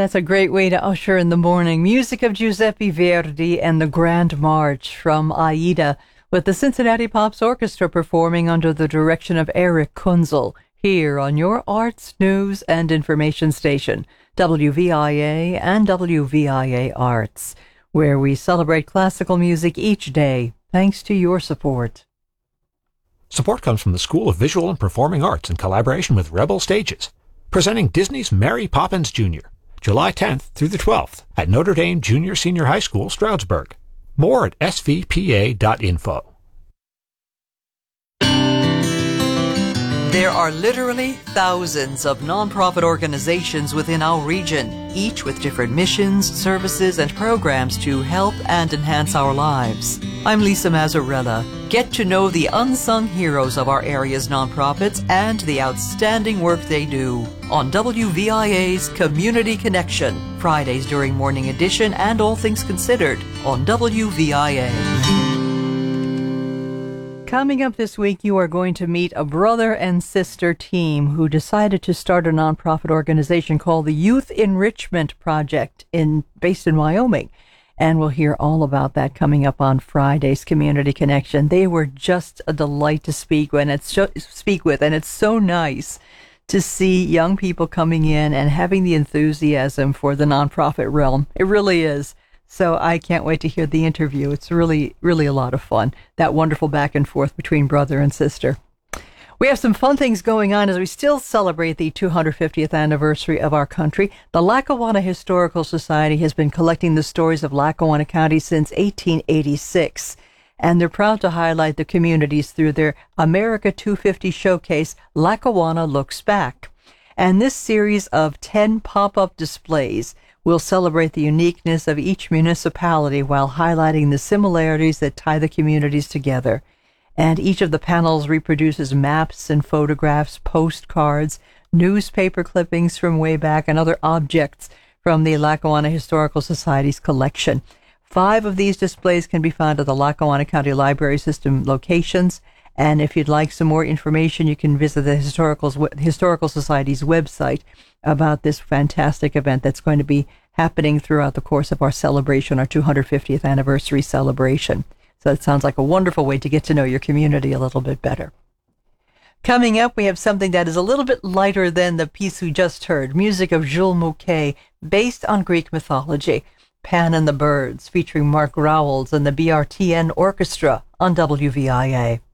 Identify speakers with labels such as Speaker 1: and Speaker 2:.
Speaker 1: That's a great way to usher in the morning. Music of Giuseppe Verdi and the Grand March from Aida, with the Cincinnati Pops Orchestra performing under the direction of Eric Kunzel, here on your arts, news, and information station, WVIA and WVIA Arts, where we celebrate classical music each day, thanks to your support.
Speaker 2: Support comes from the School of Visual and Performing Arts in collaboration with Rebel Stages, presenting Disney's Mary Poppins Jr., July 10th through the 12th at Notre Dame Junior Senior High School, Stroudsburg. More at svpa.info.
Speaker 1: There are literally thousands of nonprofit organizations within our region, each with different missions, services, and programs to help and enhance our lives. I'm Lisa Mazzarella. Get to know the unsung heroes of our area's nonprofits and the outstanding work they do on WVIA's Community Connection, Fridays during Morning Edition and All Things Considered on WVIA. Coming up this week, you are going to meet a brother and sister team who decided to start a nonprofit organization called the Youth Enrichment Project based in Wyoming. And we'll hear all about that coming up on Friday's Community Connection. They were just a delight to speak with, and it's so nice to see young people coming in and having the enthusiasm for the nonprofit realm. It really is. So I can't wait to hear the interview. It's really, really a lot of fun, that wonderful back and forth between brother and sister. We have some fun things going on as we still celebrate the 250th anniversary of our country. The Lackawanna Historical Society has been collecting the stories of Lackawanna County since 1886, and they're proud to highlight the communities through their America 250 showcase, Lackawanna Looks Back. And this series of 10 pop-up displays will celebrate the uniqueness of each municipality while highlighting the similarities that tie the communities together. And each of the panels reproduces maps and photographs, postcards, newspaper clippings from way back, and other objects from the Lackawanna Historical Society's collection. 5 of these displays can be found at the Lackawanna County Library System locations. And if you'd like some more information, you can visit the Historical Society's website about this fantastic event that's going to be happening throughout the course of our celebration, our 250th anniversary celebration. So it sounds like a wonderful way to get to know your community a little bit better. Coming up, we have something that is a little bit lighter than the piece we just heard, music of Jules Mouquet, based on Greek mythology, Pan and the Birds, featuring Mark Rowells and the BRTN Orchestra on WVIA.